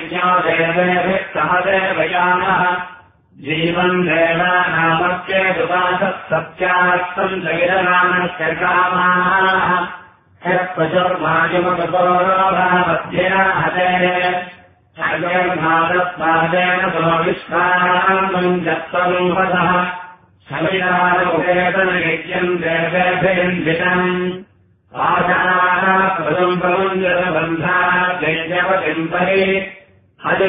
यज्ञो देवेभिः सह देवयानः जीवन् देवानामस्येदुपासः सत्यात्सम् जैरनामस्य कामाः यत्पशुर्मायुमकपोरोभावध्यया हते अजयर्भारत्पादेन सो विश्वामम् जत्तमुपसः समिदारोपेतनयज्ञम् देवेभिर्जितम् आशाः प्रदम् प्रमुञ्जतबन्धा जयजपतिम् परि